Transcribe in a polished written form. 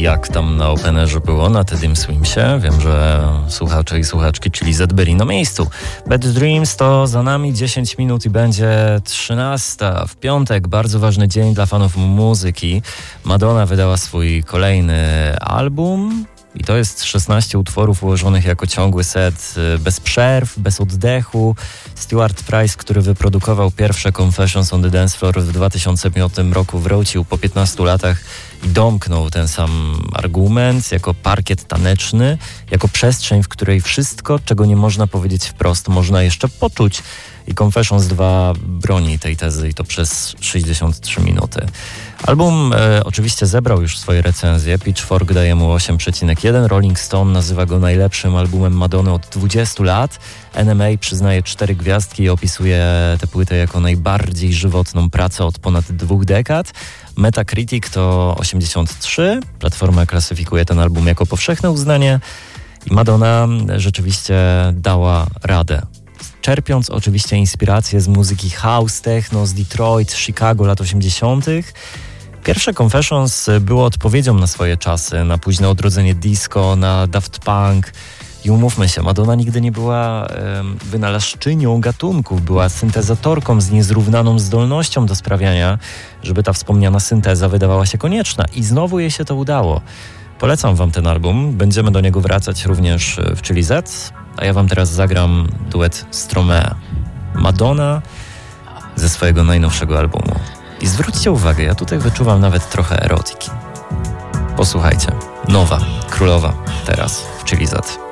jak tam na Openerze było, na Tedim Swimsie. Wiem, że słuchacze i słuchaczki Chili Z byli na miejscu. Bad Dreams to za nami 10 minut i będzie 13. W piątek, bardzo ważny dzień dla fanów muzyki. Madonna wydała swój kolejny album. I to jest 16 utworów ułożonych jako ciągły set, bez przerw, bez oddechu. Stuart Price, który wyprodukował pierwsze Confessions on the Dance Floor w 2005 roku, wrócił po 15 latach i domknął ten sam argument jako parkiet taneczny, jako przestrzeń, w której wszystko, czego nie można powiedzieć wprost, można jeszcze poczuć. I Confessions 2 broni tej tezy i to przez 63 minuty. Album oczywiście zebrał już swoje recenzje. Pitchfork daje mu 8,1. Rolling Stone nazywa go najlepszym albumem Madony od 20 lat. NMA przyznaje 4 gwiazdki i opisuje tę płytę jako najbardziej żywotną pracę od ponad 2 dekad. Metacritic to 83. Platforma klasyfikuje ten album jako powszechne uznanie. I Madonna rzeczywiście dała radę. Czerpiąc oczywiście inspirację z muzyki house, techno, z Detroit, Chicago lat 80. Pierwsze Confessions było odpowiedzią na swoje czasy, na późne odrodzenie disco, na Daft Punk. I umówmy się, Madonna nigdy nie była wynalazczynią gatunków, była syntezatorką z niezrównaną zdolnością do sprawiania, żeby ta wspomniana synteza wydawała się konieczna. I znowu jej się to udało. Polecam wam ten album, będziemy do niego wracać również w Chili Z, a ja wam teraz zagram duet Stromae. Madonna ze swojego najnowszego albumu. I zwróćcie uwagę, ja tutaj wyczuwam nawet trochę erotyki. Posłuchajcie, nowa, królowa, teraz w Chili Z.